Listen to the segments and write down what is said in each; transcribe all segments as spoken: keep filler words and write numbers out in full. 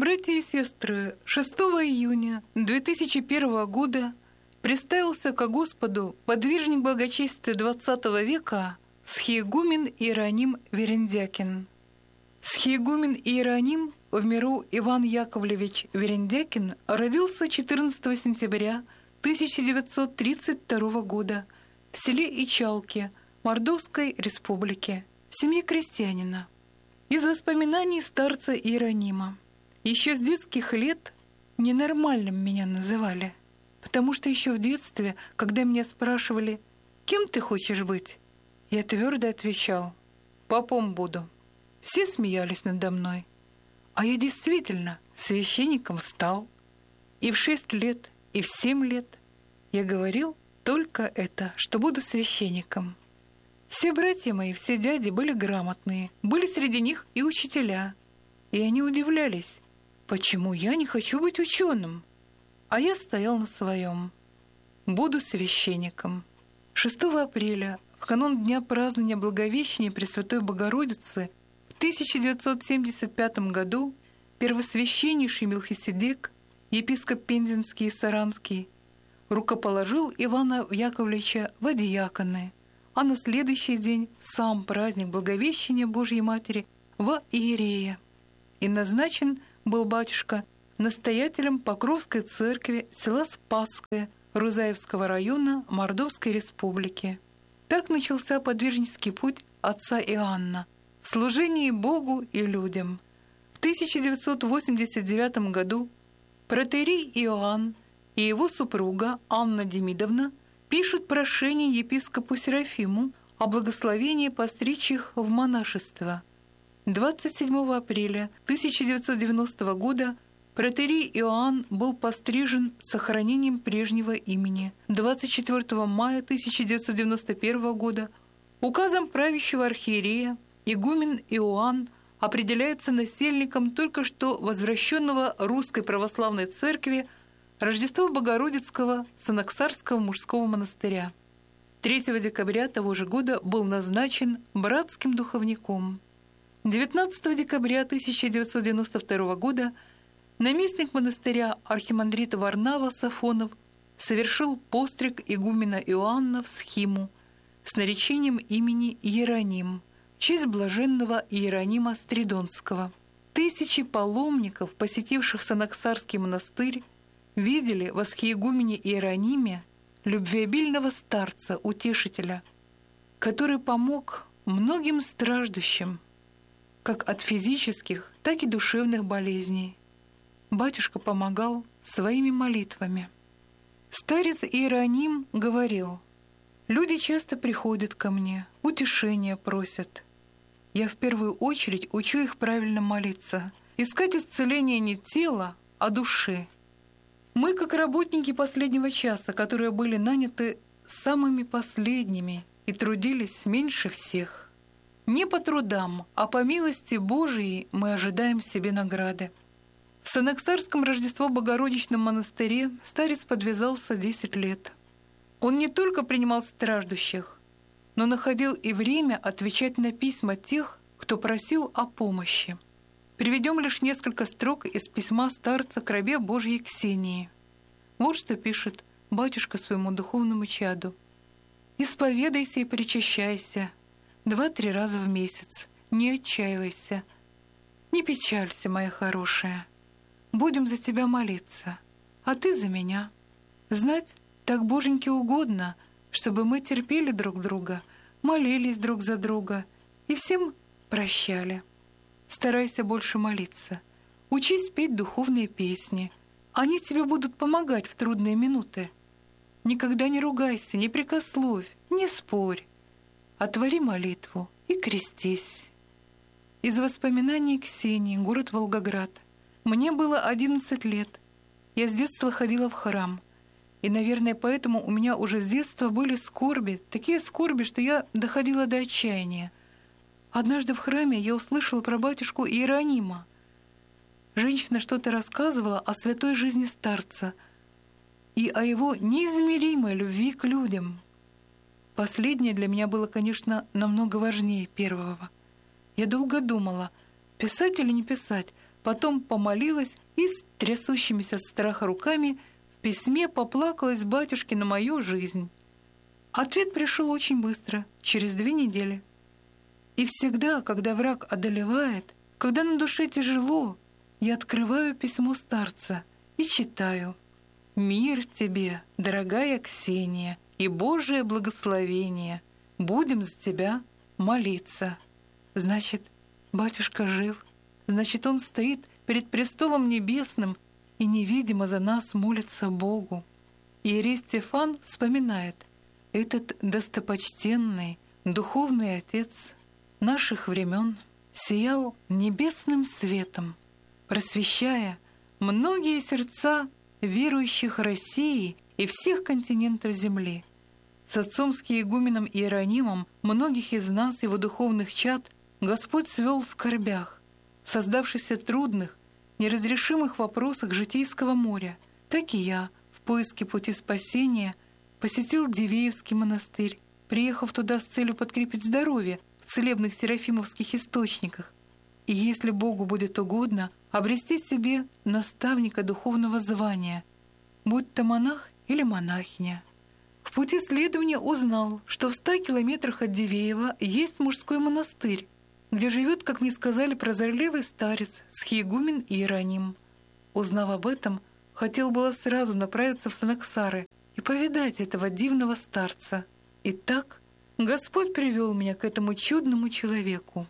Братья и сестры, шестого июня две тысячи первого года представился ко Господу подвижник благочестия двадцатого века схиегумен Иероним Верендякин. Схиегумен Иероним в миру Иван Яковлевич Верендякин родился четырнадцатого сентября тысяча девятьсот тридцать второго года в селе Ичалки Мордовской республики в семье крестьянина. Из воспоминаний старца Иеронима. Еще с детских лет ненормальным меня называли, потому что еще в детстве, когда меня спрашивали, кем ты хочешь быть, я твердо отвечал, попом буду. Все смеялись надо мной, а я действительно священником стал. И в шесть лет, и в семь лет я говорил только это, что буду священником. Все братья мои, все дяди были грамотные, были среди них и учителя, и они удивлялись, почему я не хочу быть ученым? А я стоял на своем. Буду священником. шестого апреля, в канун дня празднования Благовещения Пресвятой Богородицы, в тысяча девятьсот семьдесят пятом году первосвященнейший Мелхиседек, епископ Пензенский и Саранский, рукоположил Ивана Яковлевича во диаконы, а на следующий день сам праздник Благовещения Божьей Матери во иерея. И назначен был батюшка настоятелем Покровской церкви села Спасское Рузаевского района Мордовской республики. Так начался подвижнический путь отца Иоанна в служении Богу и людям. В тысяча девятьсот восемьдесят девятом году протоиерей Иоанн и его супруга Анна Демидовна пишут прошение епископу Серафиму о благословении постричь их в монашество. двадцать седьмого апреля тысяча девятьсот девяностого года протоиерей Иоанн был пострижен с сохранением прежнего имени. двадцать четвёртого мая тысяча девятьсот девяносто первого года указом правящего архиерея игумен Иоанн определяется насельником только что возвращенного Русской Православной Церкви Рождества Богородицкого Санаксарского мужского монастыря. третьего декабря того же года был назначен братским духовником. девятнадцатого декабря тысяча девятьсот девяносто второго года наместник монастыря архимандрита Варнава Сафонов совершил постриг игумена Иоанна в схиму с наречением имени Иероним в честь блаженного Иеронима Стридонского. Тысячи паломников, посетивших Санаксарский монастырь, видели в схиегумене Иерониме любвеобильного старца-утешителя, который помог многим страждущим, как от физических, так и душевных болезней. Батюшка помогал своими молитвами. Старец Иероним говорил, «Люди часто приходят ко мне, утешения просят. Я в первую очередь учу их правильно молиться, искать исцеление не тела, а души. Мы, как работники последнего часа, которые были наняты самыми последними и трудились меньше всех. Не по трудам, а по милости Божией мы ожидаем себе награды». В Санаксарском Рождество Богородичном монастыре старец подвязался десять лет. Он не только принимал страждущих, но находил и время отвечать на письма тех, кто просил о помощи. Приведем лишь несколько строк из письма старца к рабе Божьей Ксении. Вот что пишет батюшка своему духовному чаду. «Исповедайся и причащайся два-три раза в месяц, не отчаивайся. Не печалься, моя хорошая. Будем за тебя молиться, а ты за меня. Знать, так Боженьке угодно, чтобы мы терпели друг друга, молились друг за друга и всем прощали. Старайся больше молиться, учись петь духовные песни. Они тебе будут помогать в трудные минуты. Никогда не ругайся, не прикословь, не спорь. Отвори молитву и крестись». Из воспоминаний Ксении, город Волгоград. Мне было одиннадцать лет. Я с детства ходила в храм. И, наверное, поэтому у меня уже с детства были скорби, такие скорби, что я доходила до отчаяния. Однажды в храме я услышала про батюшку Иеронима. Женщина что-то рассказывала о святой жизни старца и о его неизмеримой любви к людям. Последнее для меня было, конечно, намного важнее первого. Я долго думала, писать или не писать, потом помолилась и с трясущимися от страха руками в письме поплакалась батюшке на мою жизнь. Ответ пришел очень быстро, через две недели. И всегда, когда враг одолевает, когда на душе тяжело, я открываю письмо старца и читаю: «Мир тебе, дорогая Ксения, и Божие благословение. Будем за тебя молиться». Значит, батюшка жив, значит, он стоит перед престолом небесным и невидимо за нас молится Богу. Иерей Стефан вспоминает: этот достопочтенный духовный отец наших времен сиял небесным светом, просвещая многие сердца верующих России и всех континентов земли. С отцомским игуменом Иеронимом многих из нас, его духовных чад, Господь свел в скорбях, в создавшихся трудных, неразрешимых вопросах житейского моря. Так и я в поиске пути спасения посетил Дивеевский монастырь, приехав туда с целью подкрепить здоровье в целебных серафимовских источниках, и, если Богу будет угодно, обрести себе наставника духовного звания, будь то монах или монахиня. В пути следования узнал, что в ста километрах от Дивеева есть мужской монастырь, где живет, как мне сказали, прозорливый старец, схиегумен Иероним. Узнав об этом, хотел было сразу направиться в Санаксары и повидать этого дивного старца. И так Господь привел меня к этому чудному человеку.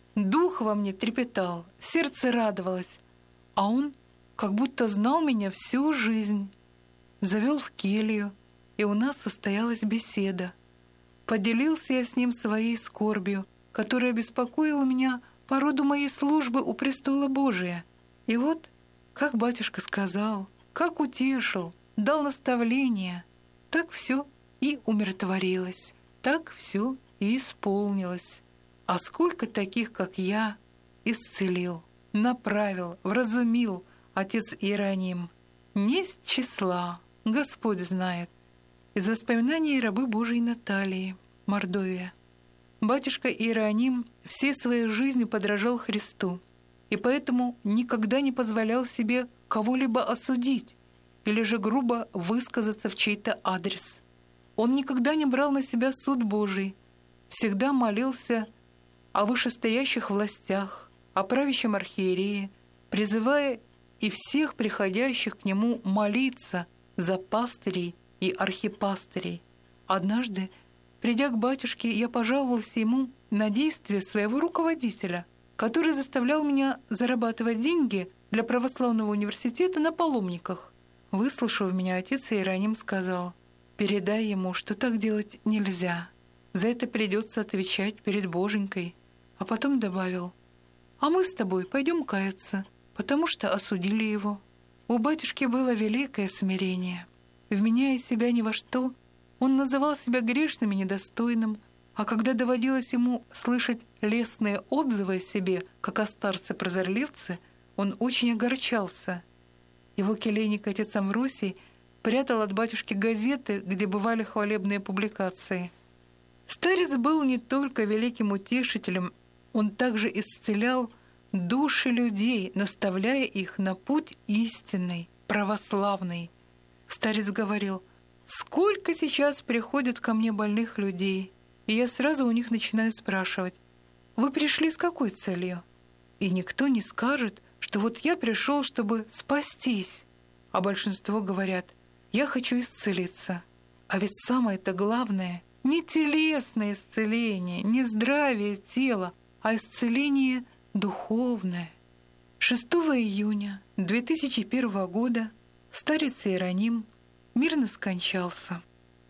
Дух во мне трепетал, сердце радовалось, а он как будто знал меня всю жизнь. Завел в келью, и у нас состоялась беседа. Поделился я с ним своей скорбью, которая беспокоила меня по роду моей службы у престола Божия. И вот, как батюшка сказал, как утешил, дал наставление, так все и умиротворилось, так все и исполнилось. А сколько таких, как я, исцелил, направил, вразумил отец Иероним, несть числа, Господь знает. Из воспоминаний рабы Божией Натальи, Мордовия. Батюшка Иероним всей своей жизнью подражал Христу, и поэтому никогда не позволял себе кого-либо осудить или же грубо высказаться в чей-то адрес. Он никогда не брал на себя суд Божий, всегда молился о вышестоящих властях, о правящем архиерее, призывая и всех приходящих к нему молиться за пастырей и архипастырей. Однажды, придя к батюшке, я пожаловался ему на действия своего руководителя, который заставлял меня зарабатывать деньги для православного университета на паломниках. Выслушав меня, отец Иероним сказал: «Передай ему, что так делать нельзя. За это придется отвечать перед Боженькой». А потом добавил: «А мы с тобой пойдем каяться, потому что осудили его». У батюшки было великое смирение. Вменяя себя ни во что, он называл себя грешным и недостойным, а когда доводилось ему слышать лестные отзывы о себе, как о старце-прозорливце, он очень огорчался. Его келейник отец Амвросий прятал от батюшки газеты, где бывали хвалебные публикации. Старец был не только великим утешителем, он также исцелял души людей, наставляя их на путь истинный, православный. Старец говорил: «Сколько сейчас приходит ко мне больных людей?» И я сразу у них начинаю спрашивать: «Вы пришли с какой целью?» И никто не скажет, что вот я пришел, чтобы спастись. А большинство говорят: «Я хочу исцелиться». А ведь самое-то главное — не телесное исцеление, не здравие тела, а исцеление духовное. шестого июня две тысячи первого года старец Иероним мирно скончался.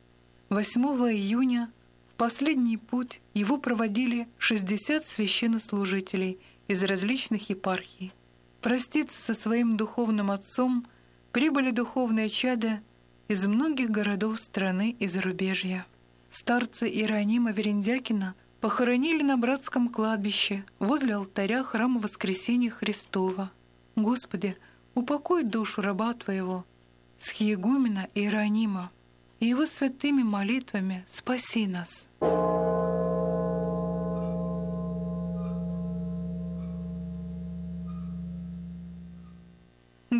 восьмого июня в последний путь его проводили шестьдесят священнослужителей из различных епархий. Проститься со своим духовным отцом прибыли духовные чада из многих городов страны и зарубежья. Старца Иеронима Верендякина похоронили на братском кладбище возле алтаря храма Воскресения Христова. Господи, упокой душу раба Твоего, схиегумена Иеронима, и его святыми молитвами спаси нас.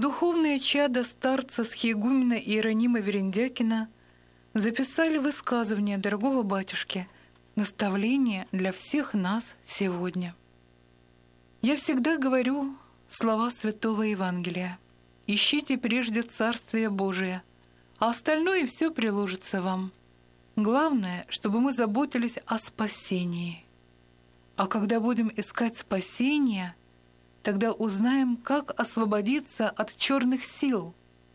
духовные чада старца схиегумена Иеронима Верендякина записали высказывание дорогого батюшки, наставление для всех нас сегодня. Я всегда говорю слова Святого Евангелия: «Ищите прежде Царствие Божие, а остальное все приложится вам». Главное, чтобы мы заботились о спасении. А когда будем искать спасение, тогда узнаем, как освободиться от черных сил.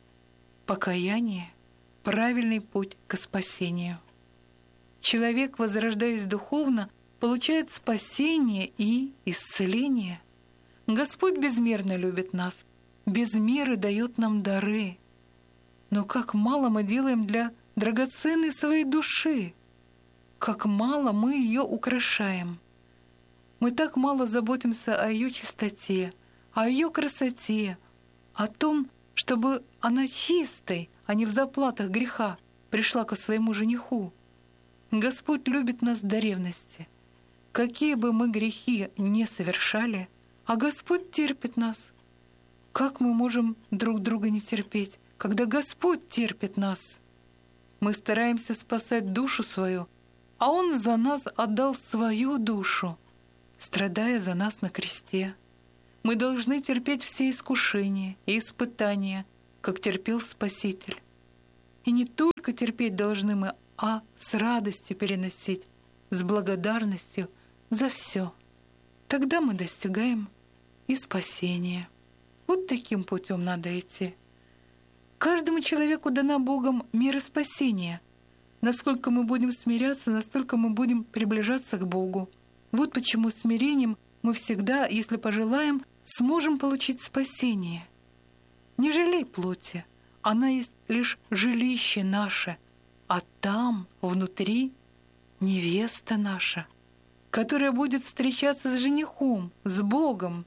Покаяние — правильный путь к спасению. Человек, возрождаясь духовно, получает спасение и исцеление. Господь безмерно любит нас, без меры дает нам дары. Но как мало мы делаем для драгоценной своей души, как мало мы ее украшаем. Мы так мало заботимся о ее чистоте, о ее красоте, о том, чтобы она чистой, а не в заплатах греха, пришла ко своему жениху. Господь любит нас до ревности. Какие бы мы грехи не совершали, а Господь терпит нас. Как мы можем друг друга не терпеть, когда Господь терпит нас? Мы стараемся спасать душу свою, а Он за нас отдал свою душу, страдая за нас на кресте. Мы должны терпеть все искушения и испытания, как терпел Спаситель. И не только терпеть должны мы, а с радостью переносить, с благодарностью за все. Тогда мы достигаем и спасения. Вот таким путем надо идти. Каждому человеку дана Богом мера спасения. Насколько мы будем смиряться, настолько мы будем приближаться к Богу. Вот почему смирением мы всегда, если пожелаем, сможем получить спасение. Не жалей плоти, она есть лишь жилище наше, а там, внутри, невеста наша, которая будет встречаться с женихом, с Богом.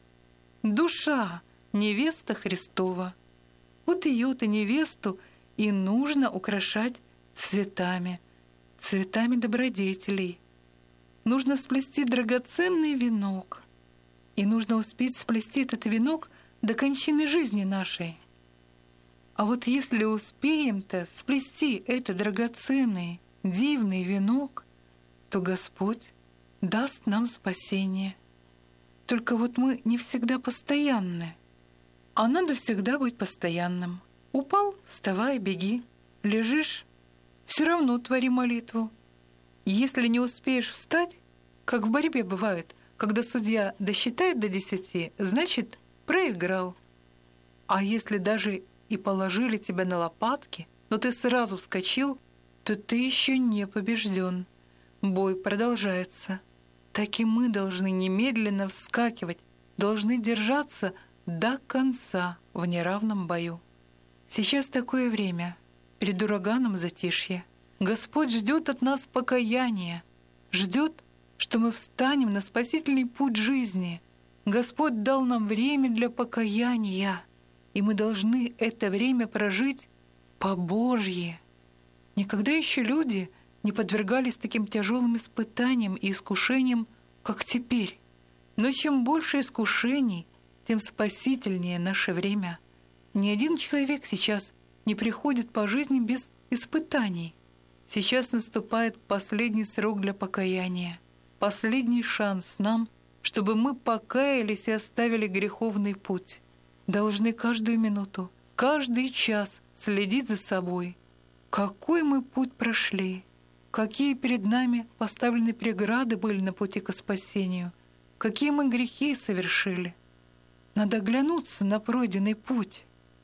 Душа, невеста Христова. Вот ее-то невесту и нужно украшать цветами, цветами добродетелей. Нужно сплести драгоценный венок, и нужно успеть сплести этот венок до кончины жизни нашей. А вот если успеем-то сплести этот драгоценный, дивный венок, то Господь даст нам спасение. Только вот мы не всегда постоянны. А надо всегда быть постоянным. Упал — вставай, беги. Лежишь — все равно твори молитву. Если не успеешь встать, как в борьбе бывает, когда судья досчитает до десяти, значит, проиграл. А если даже и положили тебя на лопатки, но ты сразу вскочил, то ты еще не побежден. Бой продолжается. Так и мы должны немедленно вскакивать, должны держаться до конца в неравном бою. Сейчас такое время, перед ураганом затишье. Господь ждет от нас покаяния, ждет, что мы встанем на спасительный путь жизни. Господь дал нам время для покаяния, и мы должны это время прожить по-божье. Никогда еще люди не подвергались таким тяжелым испытаниям и искушениям, как теперь. Но чем больше искушений, тем спасительнее наше время. Ни один человек сейчас не приходит по жизни без испытаний. Сейчас наступает последний срок для покаяния, последний шанс нам, чтобы мы покаялись и оставили греховный путь. Должны каждую минуту, каждый час следить за собой. Какой мы путь прошли, какие перед нами поставлены преграды были на пути к спасению, какие мы грехи совершили. Надо оглянуться на пройденный путь,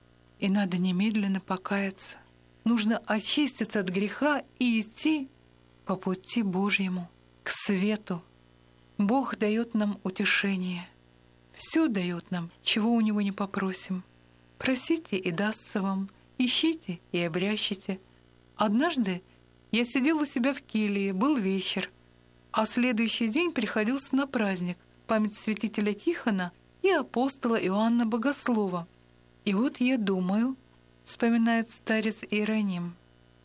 и надо немедленно покаяться. Нужно очиститься от греха и идти по пути Божьему, к свету. Бог дает нам утешение. Все дает нам, чего у Него не попросим. Просите, и дастся вам, ищите, и обрящите. Однажды я сидел у себя в келье, был вечер, а следующий день приходился на праздник, память святителя Тихона и апостола Иоанна Богослова. И вот я думаю, вспоминает старец Иероним,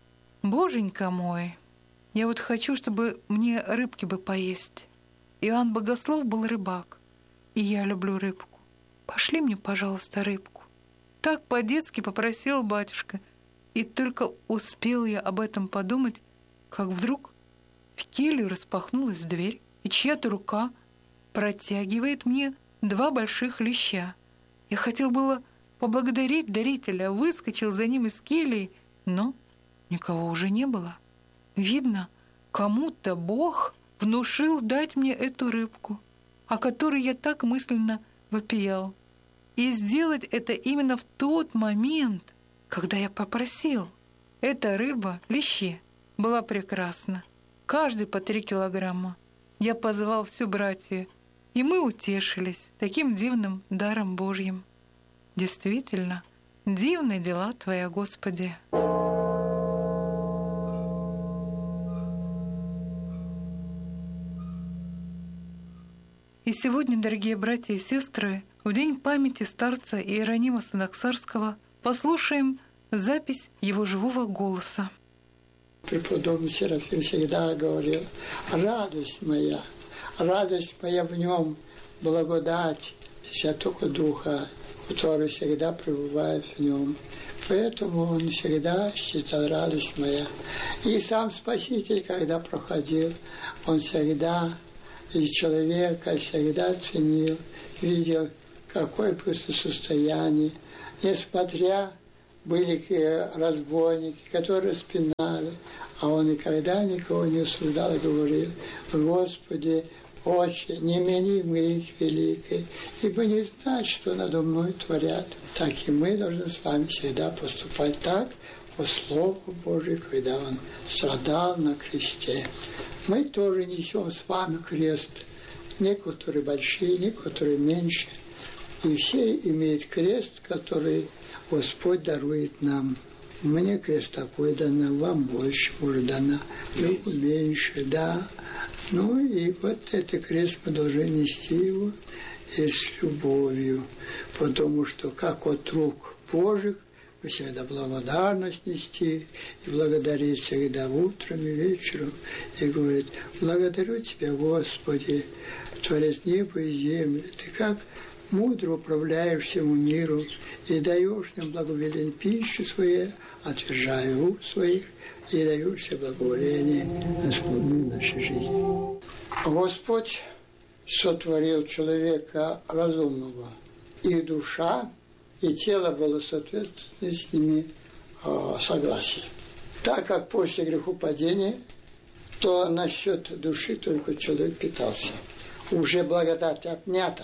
«Боженька мой, я вот хочу, чтобы мне рыбки бы поесть. Иоанн Богослов был рыбак, и я люблю рыбку. Пошли мне, пожалуйста, рыбку». так по-детски попросил батюшка. И только успел я об этом подумать, как вдруг в келью распахнулась дверь, и чья-то рука протягивает мне два больших леща. Я хотел было поблагодарить дарителя, выскочил за ним из кельи, но никого уже не было. Видно, кому-то Бог внушил дать мне эту рыбку, о которой я так мысленно вопиял. И сделать это именно в тот момент, когда я попросил. Эта рыба, лещи, была прекрасна. Каждый по три килограмма. Я позвал всю братью, и мы утешились таким дивным даром Божьим. Действительно, дивны дела Твоя, Господи. И сегодня, дорогие братья и сестры, в день памяти старца Иеронима Санаксарского послушаем запись его живого голоса. Преподобный Серафим всегда говорил: радость моя, радость моя в нем, благодать Святого Духа, который всегда пребывает в нем. Поэтому он всегда считал радость моя. И сам Спаситель, когда проходил, он всегда и человека всегда ценил, видел, какое просто состояние. Несмотря были разбойники, которые спинали, а он никогда никого не осуждал и говорил: Господи, Отче, не мени им грех великий, ибо не знать, что надо мной творят. Так и мы должны с вами всегда поступать так, по Слову Божию, когда Он страдал на кресте. Мы тоже несем с вами крест, некоторые большие, некоторые меньше. И все имеют крест, который Господь дарует нам. Мне крест такой дано, вам больше, может, дано, другу меньше, да. Ну и вот этот крест мы должны нести его и с любовью, потому что как от рук Божьих мы всегда благодарность нести и благодарить всегда утром и вечером. И говорит: благодарю Тебя, Господи, Творец неба и земли. Ты как мудро управляешь всему миру и даешь нам благоволение пищи своей, отвержая уст своих, и даешь все благоволение на склону нашей жизни. Господь сотворил человека разумного, и душа, и тело было соответственно с ними э, согласие. Так как после грехопадения, то насчет души только человек питался. Уже благодать отнята,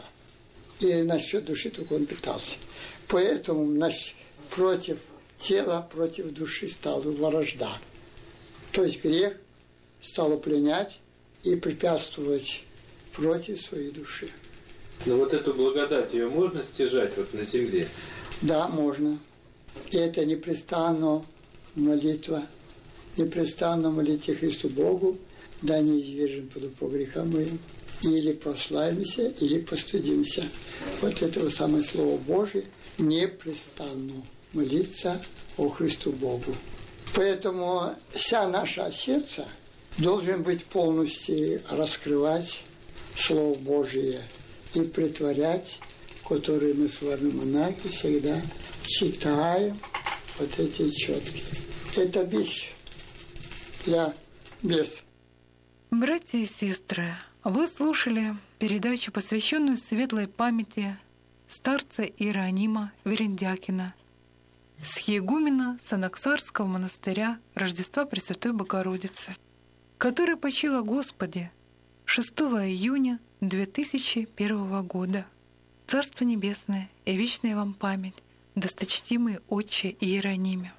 и насчет души только он питался. Поэтому наш, против тела, против души стала вражда. То есть грех стал пленять и препятствовать против своей души. Но вот эту благодать, ее можно стяжать вот на земле? Да, можно. И это непрестанно молитва, непрестанно молитва Христу Богу, да не извержен поду по грехам моим. Или прославимся, или постыдимся. Вот это самое Слово Божие, непрестанно молиться о Христу Богу. Поэтому вся наша сердце должен быть полностью раскрывать Слово Божие и притворять, которые мы с вами, монахи, всегда читаем вот эти четки. Это вещь для бес. Братья и сестры, вы слушали передачу, посвященную светлой памяти старца Иеронима Верендякина, схиегумена Санаксарского монастыря Рождества Пресвятой Богородицы, который почил о Господе шестого июня две тысячи первого года. Царство Небесное и вечная вам память, досточтимый отче Иерониме.